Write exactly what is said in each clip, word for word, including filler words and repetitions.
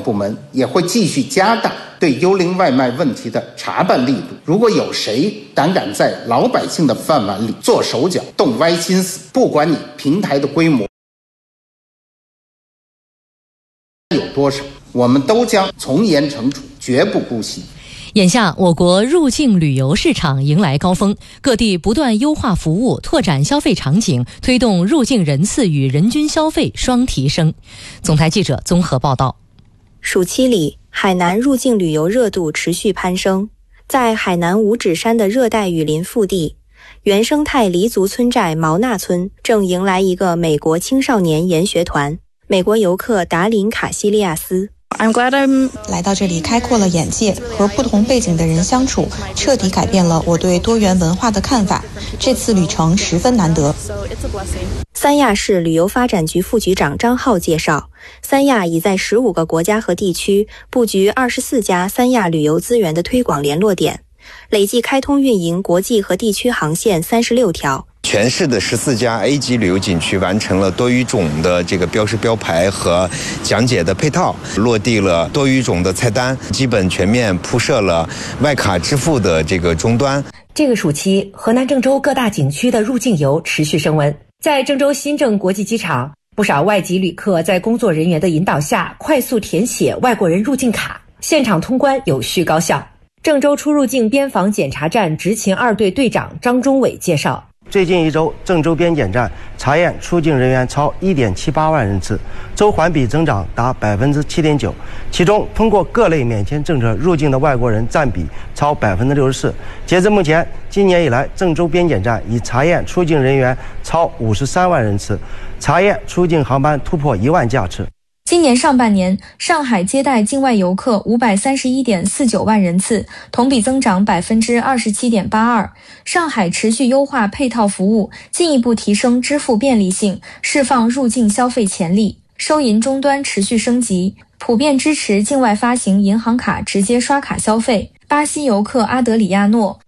部门也会继续加大对幽灵外卖问题的查办力度。如果有谁胆敢在老百姓的饭碗里做手脚、动歪心思，不管你平台的规模有多少，我们都将从严惩处，绝不姑息。 眼下，我国入境旅游市场迎来高峰，各地不断优化服务，拓展消费场景，推动入境人次与人均消费双提升。总台记者综合报道。 暑期里，海南入境旅游热度持续攀升。在海南五指山的热带雨林腹地，原生态黎族村寨毛纳村正迎来一个美国青少年研学团。美国游客达林卡西利亚斯。 I'm glad I'm 来到这里开阔了眼界，和不同背景的人相处，彻底改变了我对多元文化的看法。这次旅程十分难得。 三亚市旅游发展局副局长张浩介绍，三亚已在十五个国家和地区布局二十四家三亚旅游资源的推广联络点，累计开通运营国际和地区航线三十六条。 全市的十四家 A 级旅游景区完成了多语种的这个标识标牌和讲解的配套，落地了多语种的菜单，基本全面铺设了外卡支付的这个终端。 这个暑期，河南郑州各大景区的入境游持续升温。在郑州新郑国际机场，不少外籍旅客在工作人员的引导下，快速填写外国人入境卡，现场通关有序高效。郑州出入境边防检查站执勤二队队长张忠伟介绍， 最近一周，郑州边检站查验出境人员超 一点七八万人次，周环比增长达 百分之七点九， 其中通过各类免签政策入境的外国人占比超 百分之六十四。 截至目前，今年以来，郑州边检站已查验出境人员超五十三万人次，查验出境航班突破一万架次。 今年上半年，上海接待境外游客五百三十一点四九万人次，同比增长 百分之二十七点八二。上海持续优化配套服务，进一步提升支付便利性，释放入境消费潜力。收银终端持续升级，普遍支持境外发行银行卡直接刷卡消费。巴西游客阿德里亚诺。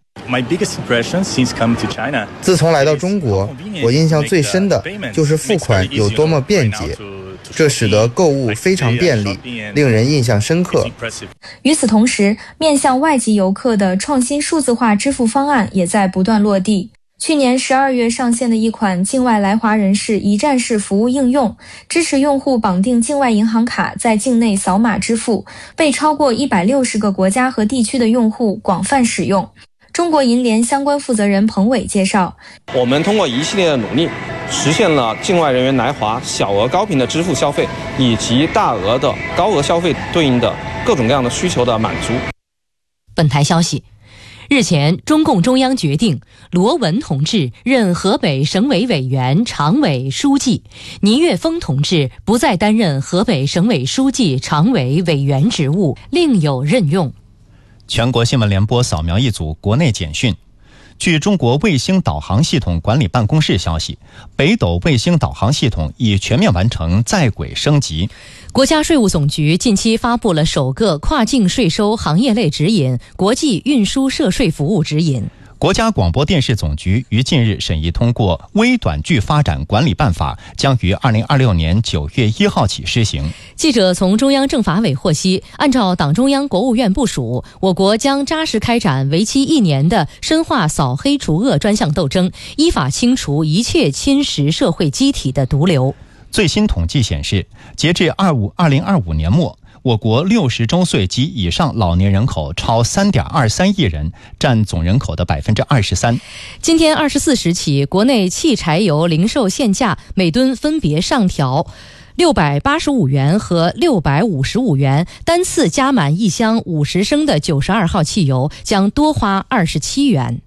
自从来到中国，我印象最深的就是付款有多么便捷，这使得购物非常便利，令人印象深刻。 与此同时，面向外籍游客的创新数字化支付方案也在不断落地。去年十二月上线的一款境外来华人士一站式服务应用，支持用户绑定境外银行卡在境内扫码支付，被超过一百六十个国家和地区的用户广泛使用。中国银联相关负责人彭伟介绍， 我们通过一系列的努力，实现了境外人员来华小额高频的支付消费以及大额的高额消费对应的各种各样的需求的满足。 本台消息，日前，中共中央决定罗文同志任河北省委委员、常委、书记，倪岳峰同志不再担任河北省委书记、常委、委员职务，另有任用。 全国新闻联播扫描一组国内简讯。据中国卫星导航系统管理办公室消息，北斗卫星导航系统已全面完成在轨升级。 国家税务总局近期发布了首个跨境税收行业类指引——国际运输涉税服务指引。 国家广播电视总局于近日审议通过《微短剧发展管理办法》，将于二零二六年九月一号起施行。 记者从中央政法委获悉，按照党中央、国务院部署，我国将扎实开展为期一年的深化扫黑除恶专项斗争，依法清除一切侵蚀社会机体的毒瘤。 最新统计显示，截至二零二五年末，我国六十周岁及以上老年人口超 三点二三亿人，占总人口的 百分之二十三。 今天二十四时起，国内汽柴油零售限价每吨分别上调六百八十五元和六百五十五元，单次加满一箱五十升的九十二号汽油将多花二十七元。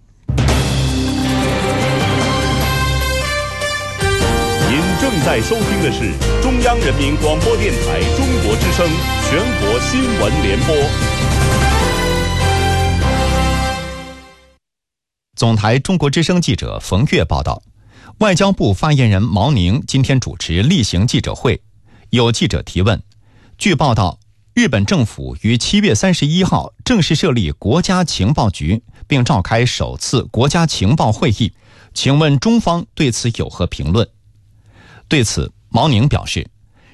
您正在收听的是中央人民广播电台中国之声全国新闻联播。 总台中国之声记者冯月报道，外交部发言人毛宁今天主持例行记者会，有记者提问。据报道，日本政府于七月三十一号正式设立国家情报局，并召开首次国家情报会议，请问中方对此有何评论？对此，毛宁表示，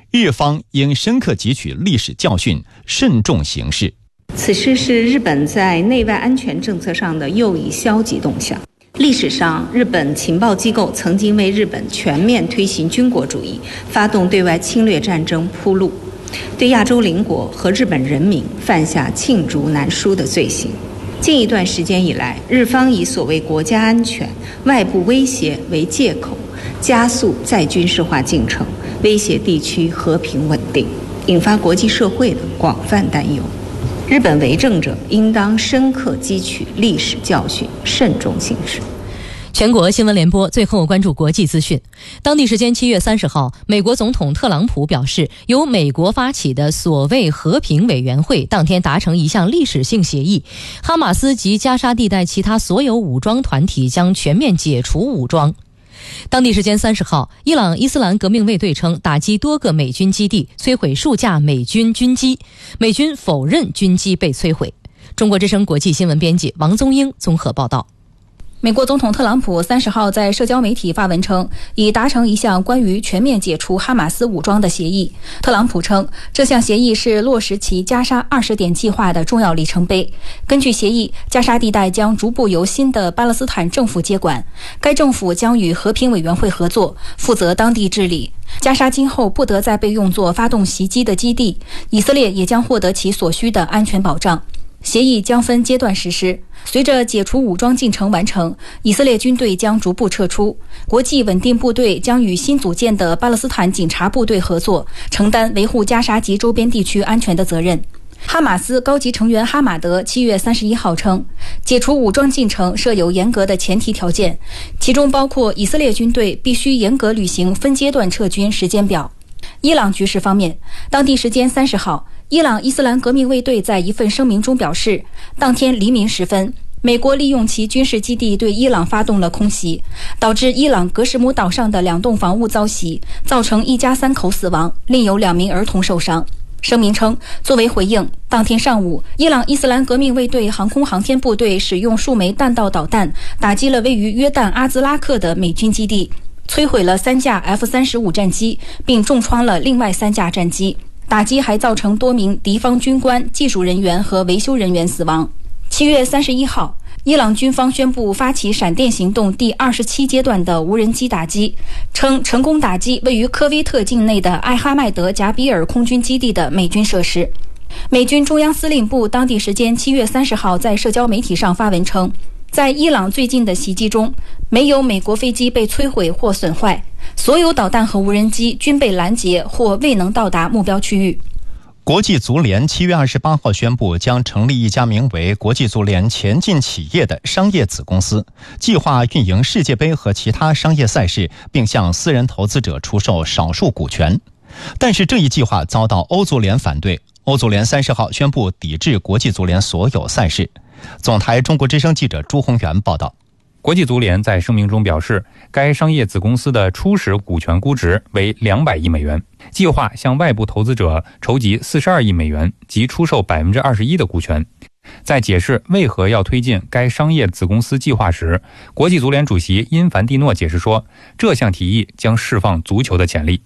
日方应深刻汲取历史教训，慎重行事。 此事是日本在内外安全政策上的又一消极动向。历史上，日本情报机构曾经为日本全面推行军国主义、发动对外侵略战争铺路，对亚洲邻国和日本人民犯下罄竹难书的罪行。近一段时间以来，日方以所谓国家安全、外部威胁为借口，加速再军事化进程，威胁地区和平稳定，引发国际社会的广泛担忧。日本为政者应当深刻汲取历史教训，慎重行事。 全国新闻联播最后关注国际资讯。当地时间七月三十号，美国总统特朗普表示，由美国发起的所谓和平委员会当天达成一项历史性协议，哈马斯及加沙地带其他所有武装团体将全面解除武装。当地时间三十号，伊朗伊斯兰革命卫队称打击多个美军基地，摧毁数架美军军机，美军否认军机被摧毁。中国之声国际新闻编辑王宗英综合报道。 美国总统特朗普三十号在社交媒体发文称，已达成一项关于全面解除哈马斯武装的协议。特朗普称，这项协议是落实其加沙二十点计划的重要里程碑。根据协议，加沙地带将逐步由新的巴勒斯坦政府接管，该政府将与和平委员会合作，负责当地治理。加沙今后不得再被用作发动袭击的基地，以色列也将获得其所需的安全保障。协议将分阶段实施，随着解除武装进程完成，以色列军队将逐步撤出，国际稳定部队将与新组建的巴勒斯坦警察部队合作，承担维护加沙及周边地区安全的责任。哈马斯高级成员哈马德七月三十一号称，解除武装进程设有严格的前提条件，其中包括以色列军队必须严格履行分阶段撤军时间表。伊朗局势方面，当地时间三十号，伊朗伊斯兰革命卫队在一份声明中表示，当天黎明时分，美国利用其军事基地对伊朗发动了空袭，导致伊朗格什姆岛上的两栋房屋遭袭，造成一家三口死亡，另有两名儿童受伤。声明称，作为回应，当天上午，伊朗伊斯兰革命卫队航空航天部队使用数枚弹道导弹打击了位于约旦阿兹拉克的美军基地，摧毁了三架 F 三十五 战机，并重创了另外三架战机。打击还造成多名敌方军官、技术人员和维修人员死亡。七月三十一号，伊朗军方宣布发起闪电行动第二十七阶段的无人机打击，称成功打击位于科威特境内的艾哈迈德贾比尔空军基地的美军设施。美军中央司令部当地时间七月三十号在社交媒体上发文称，在伊朗最近的袭击中，没有美国飞机被摧毁或损坏，所有导弹和无人机均被拦截或未能到达目标区域。 国际足联七月二十八号宣布，将成立一家名为国际足联前进企业的商业子公司，计划运营世界杯和其他商业赛事，并向私人投资者出售少数股权。但是这一计划遭到欧足联反对，欧足联三十号宣布抵制国际足联所有赛事。总台中国之声记者朱宏元报道。 国际足联在声明中表示，该商业子公司的初始股权估值为两百亿美元，计划向外部投资者筹集四十二亿美元及出售 百分之二十一 的股权。在解释为何要推进该商业子公司计划时，国际足联主席因凡蒂诺解释说，这项提议将释放足球的潜力。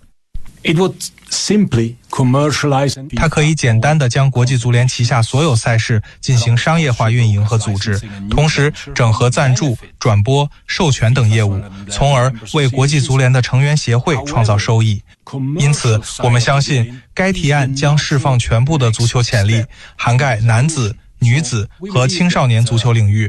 它可以简单地将国际足联旗下所有赛事进行商业化运营和组织，同时整合赞助、转播、授权等业务，从而为国际足联的成员协会创造收益。因此，我们相信该提案将释放全部的足球潜力，涵盖男子、女子和青少年足球领域。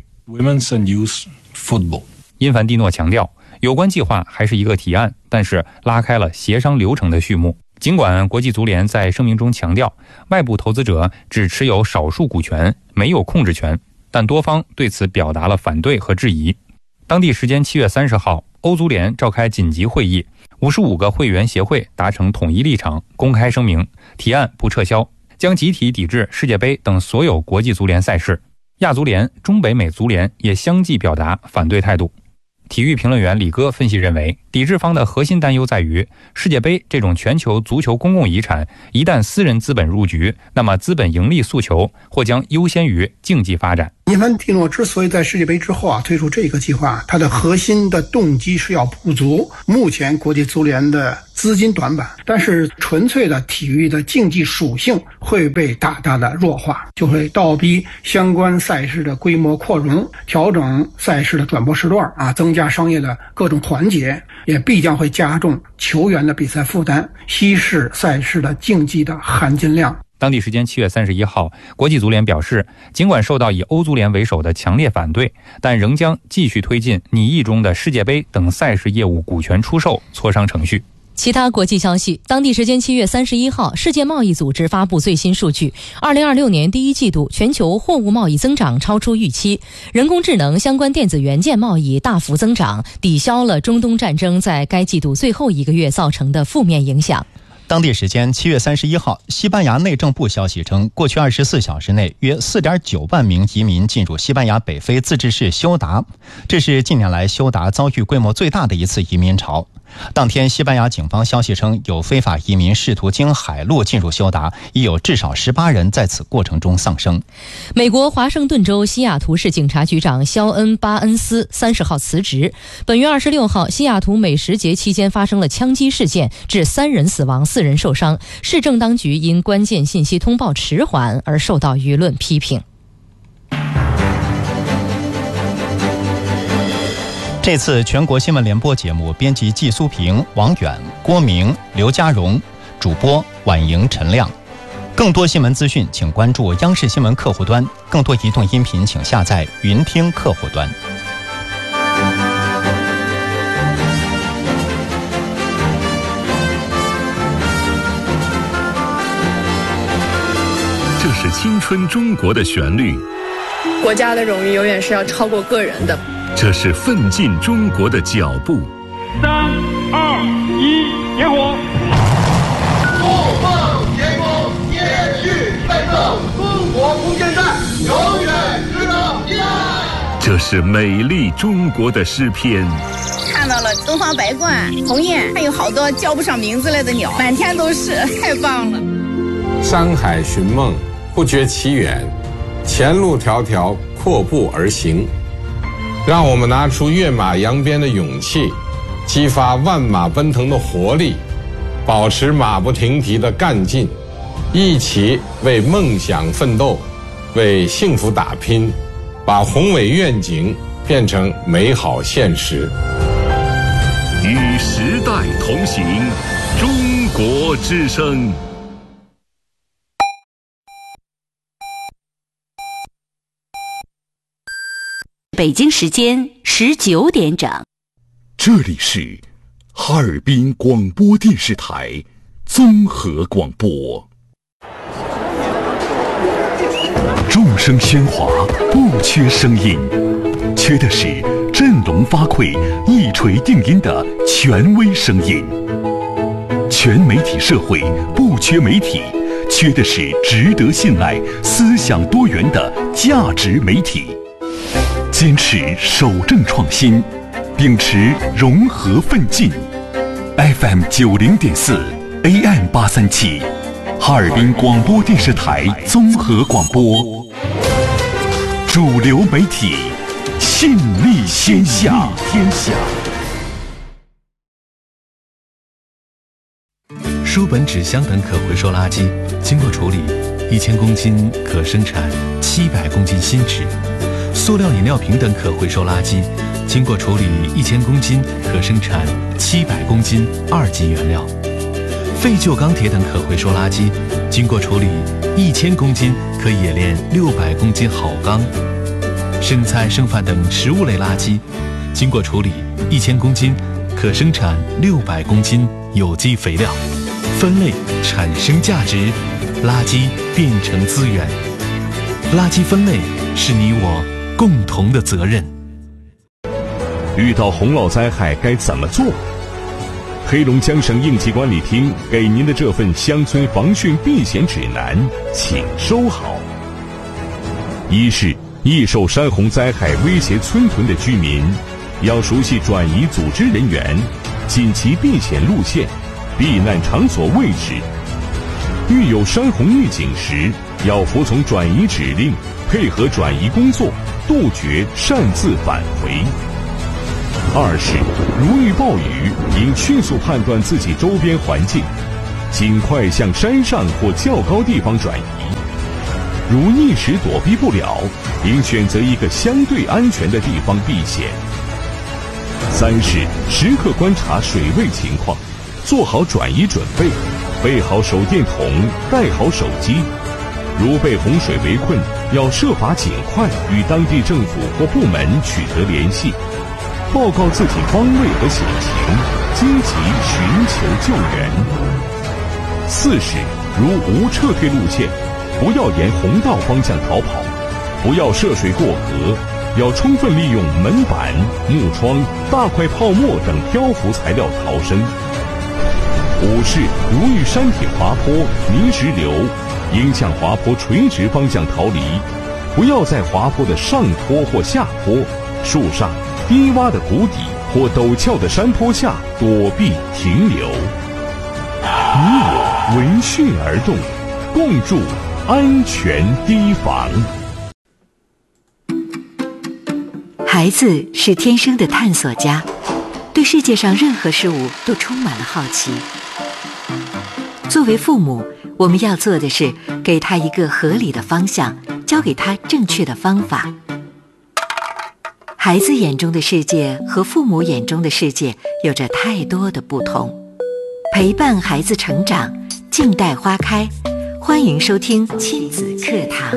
因凡蒂诺强调，有关计划还是一个提案，但是拉开了协商流程的序幕。尽管国际足联在声明中强调，外部投资者只持有少数股权，没有控制权，但多方对此表达了反对和质疑。当地时间七月三十号，欧足联召开紧急会议，五十五个会员协会达成统一立场，公开声明，提案不撤销，将集体抵制世界杯等所有国际足联赛事。亚足联、中北美足联也相继表达反对态度。体育评论员李哥分析认为， 抵制方的核心担忧在于，世界杯这种全球足球公共遗产，一旦私人资本入局，那么资本盈利诉求或将优先于竞技发展。 伊凡蒂诺之所以在世界杯之后啊推出这个计划，它的核心的动机是要补足目前国际足联的资金短板，但是纯粹的体育的竞技属性会被大大的弱化，就会倒逼相关赛事的规模扩容，调整赛事的转播时段啊，增加商业的各种团结，也必将会加重球员的比赛负担，稀释赛事的竞技的含金量。 当地时间七月三十一号，国际足联表示，尽管受到以欧足联为首的强烈反对，但仍将继续推进拟议中的世界杯等赛事业务股权出售磋商程序。 其他国际消息，当地时间七月三十一号，世界贸易组织发布最新数据，二零二六年第一季度全球货物贸易增长超出预期，人工智能相关电子元件贸易大幅增长，抵消了中东战争在该季度最后一个月造成的负面影响。 当地时间七月三十一号，西班牙内政部消息称，过去二十四小时内，约 四点九万名移民进入西班牙北非自治市休达，这是近年来休达遭遇规模最大的一次移民潮。当天，西班牙警方消息称，有非法移民试图经海路进入休达，已有至少十八人在此过程中丧生。 美国华盛顿州西雅图市警察局长肖恩·巴恩斯三十号辞职。本月二十六号，西雅图美食节期间发生了枪击事件，致三人死亡，四人受伤。市政当局因关键信息通报迟缓而受到舆论批评。 这次全国新闻联播节目编辑季苏平、王远、郭明、刘家荣，主播婉莹、陈亮。更多新闻资讯请关注央视新闻客户端，更多移动音频请下载云听客户端。 这是青春中国的旋律， 国家的荣誉永远是要超过个人的。 这是奋进中国的脚步。 三二一，点火！ 不放天空，延续奋斗，中国空间站永远值得依赖。 这是美丽中国的诗篇。 看到了东方白鹳、鸿雁，还有好多叫不上名字来的鸟，满天都是，太棒了。 山海寻梦，不觉其远，前路迢迢，阔步而行。让我们拿出跃马扬鞭的勇气，激发万马奔腾的活力，保持马不停蹄的干劲，一起为梦想奋斗，为幸福打拼，把宏伟愿景变成美好现实。 与时代同行，中国之声。 北京时间十九点整， 这里是哈尔滨广播电视台综合广播。众声喧哗，不缺声音，缺的是振聋发聩、一锤定音的权威声音。全媒体社会不缺媒体，缺的是值得信赖、思想多元的价值媒体。坚持守正创新，秉持融合奋进。F M 九零点四 A M 八三七，哈尔滨广播电视台综合广播，主流媒体，信力天下。天下。 书本、纸箱等可回收垃圾，经过处理，一千公斤可生产七百公斤新纸。塑料饮料瓶等可回收垃圾，经过处理一千公斤可生产七百公斤二级原料。废旧钢铁等可回收垃圾，经过处理一千公斤可冶炼六百公斤好钢。剩菜剩饭等食物类垃圾，经过处理一千公斤可生产六百公斤有机肥料。分类产生价值，垃圾变成资源。垃圾分类是你我共同的责任。 遇到洪涝灾害该怎么做？黑龙江省应急管理厅给您的这份乡村防汛避险指南，请收好。一是易受山洪灾害威胁村屯的居民，要熟悉转移组织人员， 紧急避险路线、避难场所位置。遇有山洪预警时，要服从转移指令，配合转移工作，杜绝擅自返回。二是如遇暴雨，应迅速判断自己周边环境，尽快向山上或较高地方转移。如一时躲避不了，应选择一个相对安全的地方避险。三是时刻观察水位情况，做好转移准备，备好手电筒，带好手机。如被洪水围困，要设法尽快与当地政府或部门取得联系，报告自己方位和险情，积极寻求救援。四是如无撤退路线，不要沿洪道方向逃跑，不要涉水过河，要充分利用门板、木窗、大块泡沫等漂浮材料逃生。五是如遇山体滑坡、泥石流，应向滑坡垂直方向逃离，不要在滑坡的上坡或下坡、树上、低洼的谷底或陡峭的山坡下躲避停留。你我闻讯而动，共筑安全堤防。 孩子是天生的探索家，对世界上任何事物都充满了好奇。作为父母，我们要做的是给他一个合理的方向，教给他正确的方法。孩子眼中的世界和父母眼中的世界有着太多的不同。陪伴孩子成长，静待花开。欢迎收听亲子课堂。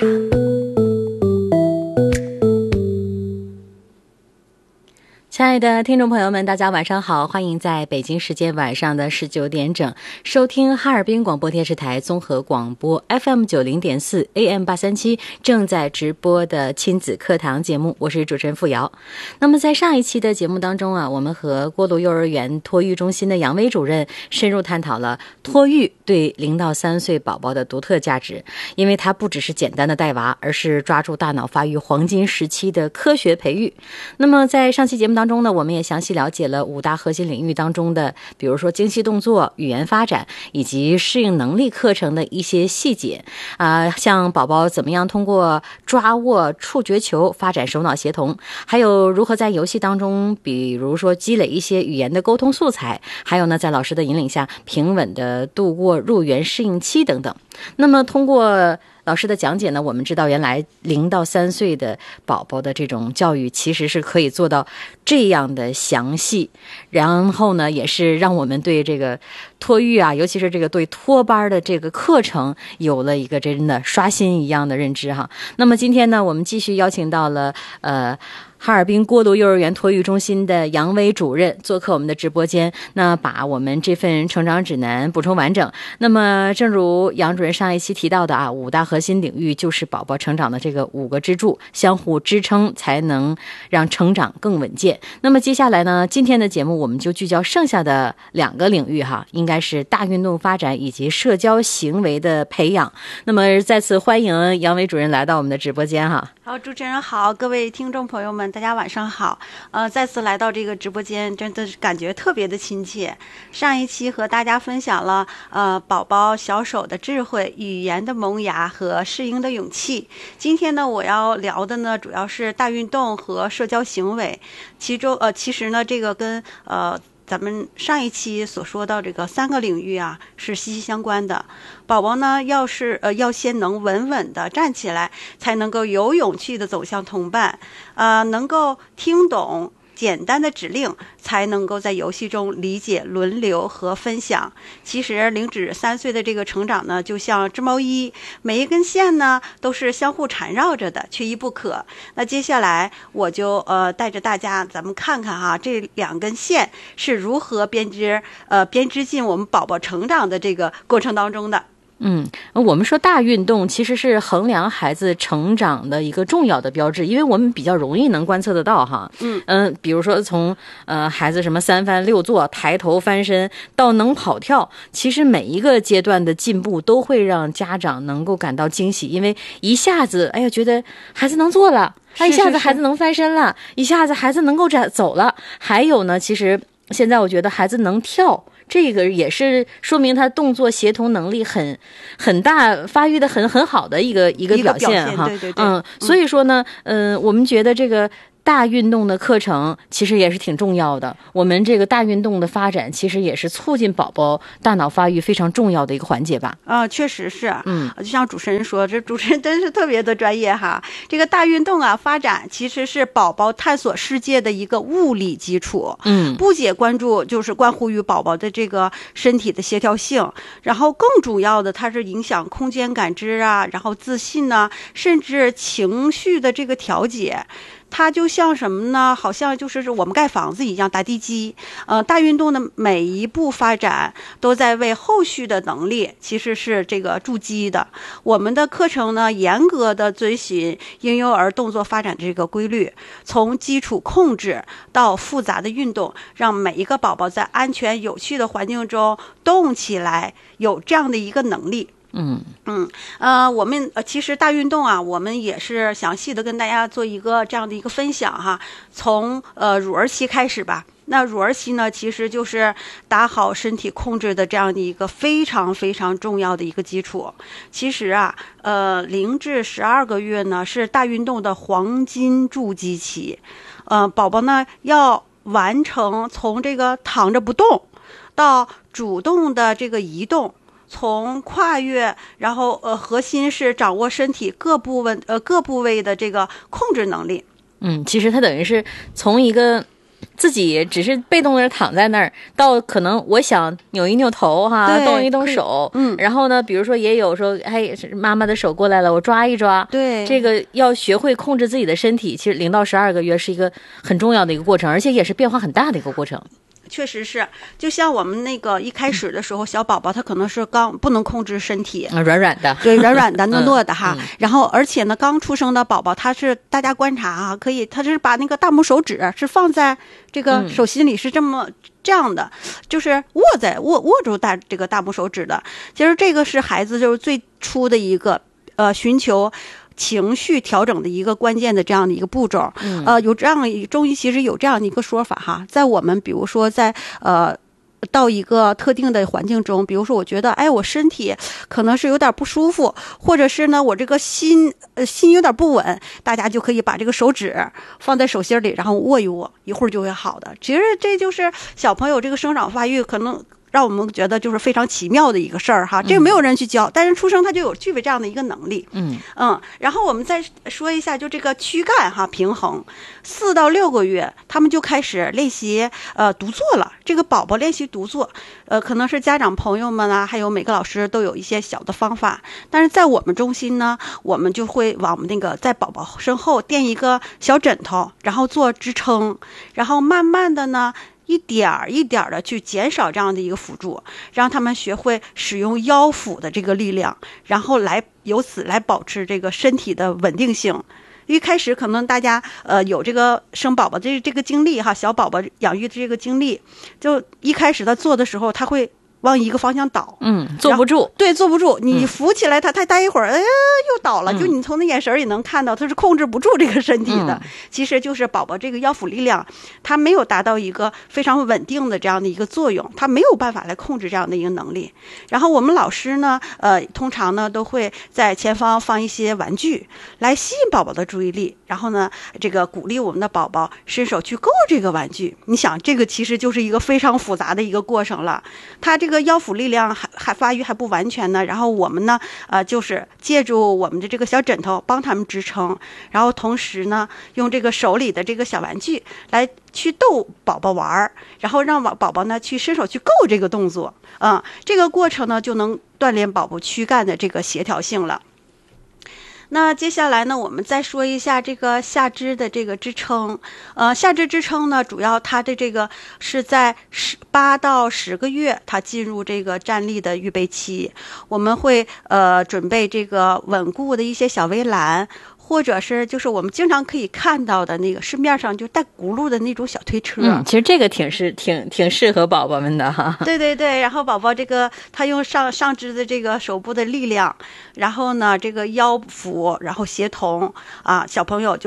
亲爱的听众朋友们，大家晚上好，欢迎在北京时间晚上的十九点整收听哈尔滨广播电视台综合广播 F M 九零点四 A M 八三七正在直播的亲子课堂节目，我是主持人付瑶。那么在上一期的节目当中啊，我们和郭路幼儿园托育中心的杨威主任深入探讨了托育对零到三岁宝宝的独特价值，因为它不只是简单的带娃，而是抓住大脑发育黄金时期的科学培育。那么在上期节目当中中呢，我们也详细了解了五大核心领域当中的，比如说精细动作、语言发展以及适应能力课程的一些细节啊、呃，像宝宝怎么样通过抓握触觉球发展手脑协同，还有如何在游戏当中，比如说积累一些语言的沟通素材，还有呢，在老师的引领下平稳的度过入园适应期等等。那么通过老师的讲解呢，我们知道原来零到三岁的宝宝的这种教育其实是可以做到这样的详细，然后呢，也是让我们对这个托育啊，尤其是这个对托班的这个课程有了一个真的刷新一样的认知哈。那么今天呢，我们继续邀请到了呃。哈尔滨郭路幼儿园托育中心的杨威主任做客我们的直播间，那把我们这份成长指南补充完整。那么正如杨主任上一期提到的啊，五大核心领域就是宝宝成长的这个五个支柱，相互支撑才能让成长更稳健。那么接下来呢，今天的节目我们就聚焦剩下的两个领域哈，应该是大运动发展以及社交行为的培养。那么再次欢迎杨威主任来到我们的直播间哈。 好，主持人好，各位听众朋友们，大家晚上好。呃，再次来到这个直播间，真的是感觉特别的亲切。上一期和大家分享了呃宝宝小手的智慧、语言的萌芽和适应的勇气。今天呢，我要聊的呢，主要是大运动和社交行为。其中呃，其实呢，这个跟呃。咱们上一期所说到这个三个领域啊，是息息相关的。宝宝呢，要是呃要先能稳稳的站起来，才能够有勇气的走向同伴，呃，能够听懂简单的指令，才能够在游戏中理解轮流和分享。其实零至三岁的这个成长呢，就像织毛衣，每一根线呢都是相互缠绕着的，缺一不可。那接下来我就呃带着大家，咱们看看哈，这两根线是如何编织呃编织进我们宝宝成长的这个过程当中的。 嗯，我们说大运动其实是衡量孩子成长的一个重要的标志，因为我们比较容易能观测得到哈。嗯嗯、呃，比如说从呃孩子什么三翻六坐、抬头翻身到能跑跳，其实每一个阶段的进步都会让家长能够感到惊喜，因为一下子哎呀觉得孩子能坐了，一下子孩子能翻身了，一下子孩子能够走了。还有呢，其实现在我觉得孩子能跳，这个也是说明他动作协同能力很很大，发育的很很好的一个一个表现哈。 对对对， 嗯，所以说呢，嗯、呃，我们觉得这个大运动的课程其实也是挺重要的。我们这个大运动的发展，其实也是促进宝宝大脑发育非常重要的一个环节吧。 啊、呃，确实是。 嗯， 就像主持人说，这主持人真是特别的专业哈。这个大运动啊，发展其实是宝宝探索世界的一个物理基础。 嗯， 不仅关注就是关乎于宝宝的这个身体的协调性，然后更主要的，它是影响空间感知啊，然后自信呢、啊，甚至情绪的这个调节。它就像什么呢？好像就是我们盖房子一样，打地基。呃，大运动的每一步发展都在为后续的能力其实是这个筑基的。我们的课程呢，严格的遵循婴幼儿动作发展这个规律，从基础控制到复杂的运动，让每一个宝宝在安全有趣的环境中动起来，有这样的一个能力。 嗯嗯呃，我们呃其实大运动啊，我们也是详细的跟大家做一个这样的一个分享哈。从呃乳儿期开始吧，那乳儿期呢，其实就是打好身体控制的这样的一个非常非常重要的一个基础。其实啊，呃，零至十二个月呢是大运动的黄金筑基期，呃，宝宝呢要完成从这个躺着不动到主动的这个移动。从跨越，然后呃，核心是掌握身体各部位呃各部位的这个控制能力。 嗯，其实它等于是从一个自己只是被动的躺在那儿，到可能我想扭一扭头哈，动一动手， 嗯， 然后呢，比如说也有说，哎，妈妈的手过来了，我抓一抓， 对， 这个要学会控制自己的身体。其实零到十二个月是一个很重要的一个过程，而且也是变化很大的一个过程。 确实是，就像我们那个一开始的时候，小宝宝他可能是刚不能控制身体， 啊，软软的， 对，软软的、糯糯的哈。 嗯、 然后，而且呢，刚出生的宝宝，他是大家观察啊，可以，他是把那个大拇手指是放在这个手心里，是这么、嗯、这样的，就是握在握握住大这个大拇手指的。其实这个是孩子就是最初的一个呃寻求情绪调整的一个关键的这样的一个步骤。 嗯、 呃，有这样中医其实有这样的一个说法哈，在我们比如说在呃到一个特定的环境中，比如说我觉得哎我身体可能是有点不舒服，或者是呢我这个心呃心有点不稳，大家就可以把这个手指放在手心里，然后握一握，一会儿就会好的。其实这就是小朋友这个生长发育可能让我们觉得就是非常奇妙的一个事儿哈，这个没有人去教，嗯、但是出生他就有具备这样的一个能力。 嗯嗯，然后我们再说一下，就这个躯干哈平衡，四到六个月他们就开始练习呃独坐了。这个宝宝练习独坐，呃，可能是家长朋友们啊，还有每个老师都有一些小的方法，但是在我们中心呢，我们就会往我们那个在宝宝身后垫一个小枕头，然后做支撑，然后慢慢的呢。一点儿一点儿的去减少这样的一个辅助，让他们学会使用腰腹的这个力量，然后来由此来保持这个身体的稳定性。一开始可能大家呃有这个生宝宝这这个经历哈，小宝宝养育的这个经历，就一开始他做的时候他会往一个方向倒， 嗯，坐不住， 对，坐不住。你扶起来他，他待一会儿，哎呀，又倒了。嗯、就你从那眼神也能看到，他是控制不住这个身体的。嗯、其实就是宝宝这个腰腹力量，他没有达到一个非常稳定的这样的一个作用，他没有办法来控制这样的一个能力。然后我们老师呢，呃，通常呢都会在前方放一些玩具，来吸引宝宝的注意力，然后呢，这个鼓励我们的宝宝伸手去够这个玩具。你想，这个其实就是一个非常复杂的一个过程了。他这个。这个腰腹力量还还发育还不完全呢，然后我们呢，呃，就是借助我们的这个小枕头帮他们支撑，然后同时呢，用这个手里的这个小玩具来去逗宝宝玩，然后让宝宝呢去伸手去够这个动作，嗯，这个过程呢就能锻炼宝宝躯干的这个协调性了。那接下来呢，我们再说一下这个下肢的这个支撑。呃，下肢支撑呢，主要它的这个是在十八到十个月，它进入这个站立的预备期。我们会呃准备这个稳固的一些小围栏。或者是就是我们经常可以看到的那个市面上就带轱辘的那种小推车， 嗯，其实这个挺适挺挺适合宝宝们的哈。 对对对，然后宝宝这个他用上上肢的这个手部的力量，然后呢这个腰腹然后协同啊，小朋友就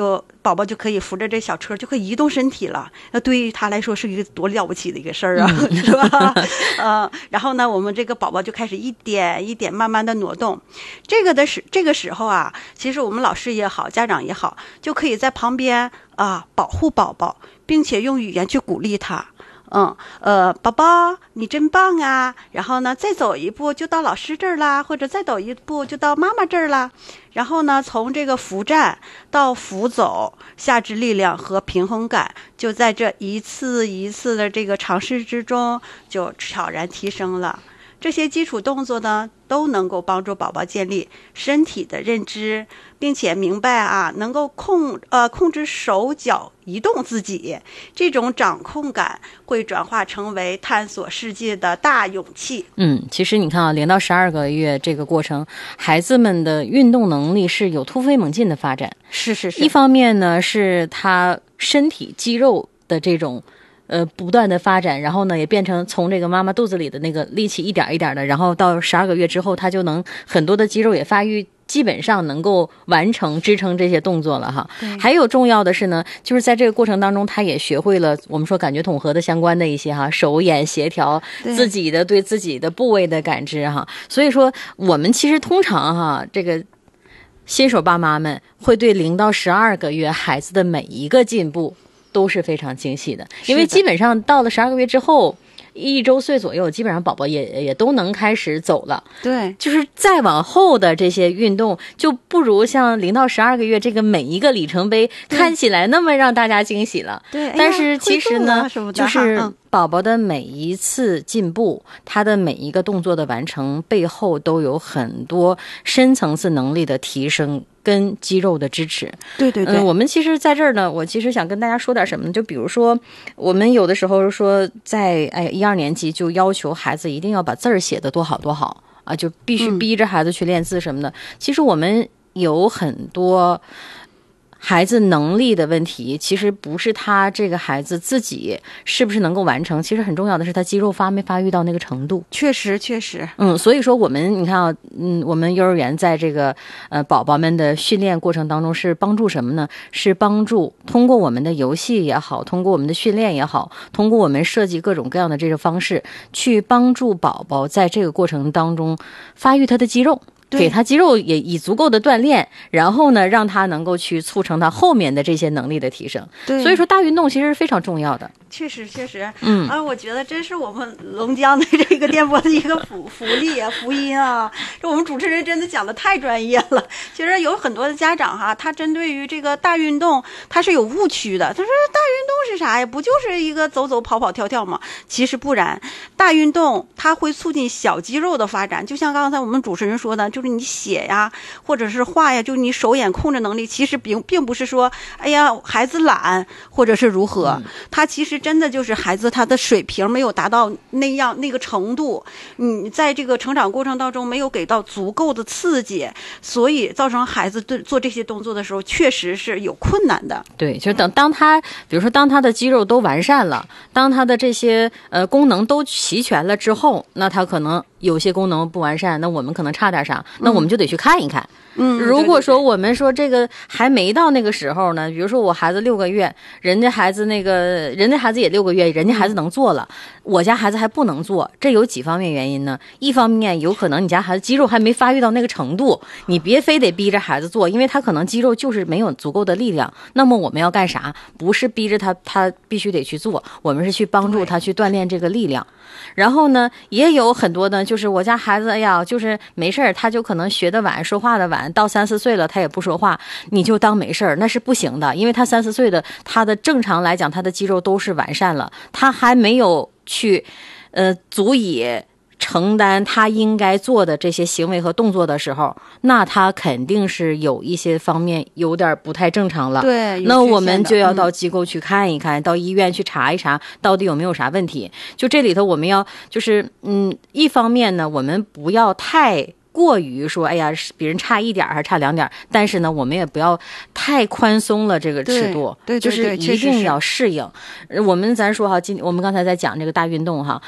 宝宝就可以扶着这小车就可以移动身体了，那对于他来说是一个多了不起的一个事儿啊，嗯、是吧？呃，然后呢，我们这个宝宝就开始一点一点慢慢的挪动。这个的时这个时候啊，其实我们老师也好，家长也好，就可以在旁边啊保护宝宝，并且用语言去鼓励他。嗯，呃，宝宝，你真棒啊！然后呢，再走一步就到老师这儿啦，或者再走一步就到妈妈这儿啦。然后呢，从这个扶站到扶走，下肢力量和平衡感就在这一次一次的这个尝试之中就悄然提升了。这些基础动作呢，都能够帮助宝宝建立身体的认知，并且明白啊，能够控呃控制手脚移动自己，这种掌控感会转化成为探索世界的大勇气。 嗯，其实你看啊，零到十二个月这个过程，孩子们的运动能力是有突飞猛进的发展。 是是是。 一方面呢，是他身体肌肉的这种。呃，不断的发展，然后呢，也变成从这个妈妈肚子里的那个力气一点一点的，然后到十二个月之后，他就能很多的肌肉也发育，基本上能够完成支撑这些动作了哈。还有重要的是呢，就是在这个过程当中，他也学会了我们说感觉统合的相关的一些哈手眼协调，自己的对自己的部位的感知哈。所以说，我们其实通常哈这个新手爸妈们会对零到十二个月孩子的每一个进步都是非常惊喜的，因为基本上到了十二个月之后，一周岁左右，基本上宝宝也也都能开始走了。 对， 就是再往后的这些运动，就不如像零到十二个月这个每一个里程碑看起来那么让大家惊喜了。 对， 但是其实呢，就是嗯宝宝的每一次进步，他的每一个动作的完成背后都有很多深层次能力的提升跟肌肉的支持。 对对对、 嗯，我们其实在这儿呢，我其实想跟大家说点什么呢？就比如说，我们有的时候说在哎一二年级就要求孩子一定要把字儿写得多好多好啊，就必须逼着孩子去练字什么的。嗯、其实我们有很多孩子能力的问题，其实不是他这个孩子自己是不是能够完成，其实很重要的是他肌肉发没发育到那个程度。 确实确实， 嗯，所以说我们你看啊，嗯，我们幼儿园在这个呃宝宝们的训练过程当中是帮助什么呢？是帮助通过我们的游戏也好，通过我们的训练也好，通过我们设计各种各样的这个方式，去帮助宝宝在这个过程当中发育他的肌肉。给他肌肉也以足够的锻炼，然后呢，让他能够去促成他后面的这些能力的提升。 对， 所以说大运动其实是非常重要的。 确实确实， 嗯啊，我觉得这是我们龙江的这个电波的一个福福利啊，福音啊！这我们主持人真的讲的太专业了。其实有很多的家长哈，他针对于这个大运动，他是有误区的。他说大运动是啥呀？不就是一个走走跑跑跳跳吗？其实不然，大运动它会促进小肌肉的发展。就像刚才我们主持人说的，就是你写呀，或者是画呀，就你手眼控制能力，其实并并不是说，哎呀，孩子懒或者是如何，嗯、他其实真的就是孩子他的水平没有达到那样那个程度，你在这个成长过程当中没有给到足够的刺激，所以造成孩子对做这些动作的时候确实是有困难的。 对，就等当他比如说当他的肌肉都完善了，当他的这些呃功能都齐全了之后，那他可能有些功能不完善，那我们可能差点啥，那我们就得去看一看。 嗯， 如果说我们说这个还没到那个时候呢，比如说我孩子六个月，人家孩子那个人家孩子也六个月，人家孩子能做了，我家孩子还不能做，这有几方面原因呢？一方面有可能你家孩子肌肉还没发育到那个程度，你别非得逼着孩子做，因为他可能肌肉就是没有足够的力量。那么我们要干啥？不是逼着他他必须得去做，我们是去帮助他去锻炼这个力量。然后呢，也有很多呢，就是我家孩子，哎呀，就是没事儿，他就可能学得晚，说话的晚，到三四岁了他也不说话，你就当没事儿，那是不行的，因为他三四岁的，他的正常来讲，他的肌肉都是完善了，他还没有去，呃，足以承担他应该做的这些行为和动作的时候，那他肯定是有一些方面有点不太正常了。 对， 那我们就要到机构去看一看，嗯、到医院去查一查，到底有没有啥问题。就这里头，我们要就是嗯，一方面呢，我们不要太过于说，哎呀，别人差一点还是差两点，但是呢，我们也不要太宽松了这个尺度， 对，对对对， 就是一定要适应。我们咱说哈，今我们刚才在讲这个大运动哈。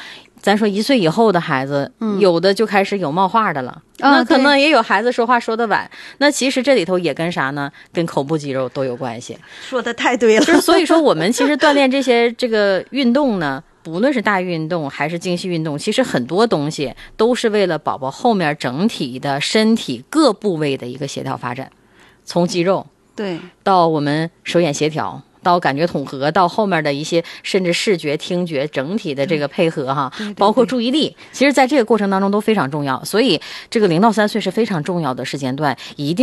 咱说一岁以后的孩子，嗯、有的就开始有冒话的了。 啊、 那可能也有孩子说话说得晚，那其实这里头也跟啥呢？跟口部肌肉都有关系。 说的太对了。 就是所以说，我们其实锻炼这些这个运动呢，不论是大运动还是精细运动，其实很多东西都是为了宝宝后面整体的身体各部位的一个协调发展，从肌肉对到我们手眼协调。到感觉统合，到后面的一些甚至视觉、听觉整体的这个配合哈， 对对对包括注意力，其实在这个过程当中都非常重要。所以这个零到三岁是非常重要的时间段，一定